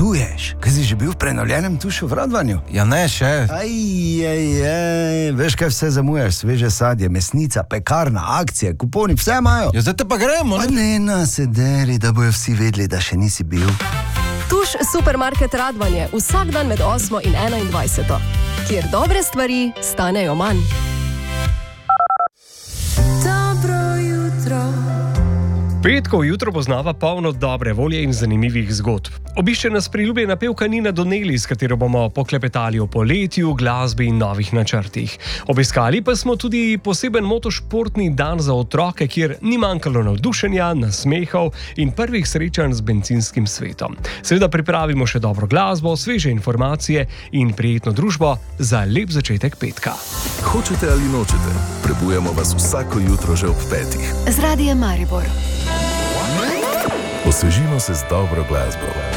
čuješ? Kaj si že bil v prenovljenem Tušu v Radvanju? Ja ne, še. Veš, kaj vse zamujaš? Sveže sadje, mesnica, pekarna, akcije, kuponi, vse imajo. Ja, zdaj te pa gremo, Pa ne nasederi, da bojo vsi vedeli, da še nisi bil. Tuš Supermarket Radvanje vsak dan med 8 in 21, kjer dobre stvari stanejo manj. Petkovo jutro poznava polno dobre volje in zanimivih zgodb. Obišče nas priljubljena pevka Nina Donnelly, s katero bomo poklepetali o poletju, glasbi in novih načrtih. Obiskali pa smo tudi poseben motošportni dan za otroke, kjer ni manjkalo navdušenja, nasmehov in prvih srečanj z bencinskim svetom. Seveda pripravimo še dobro glasbo, sveže informacije in prijetno družbo za lep začetek petka. Hočete ali nočete, prebujamo vas vsako jutro že ob 5. Z Radiem Maribor. Osvežimo se z dobro glasbo.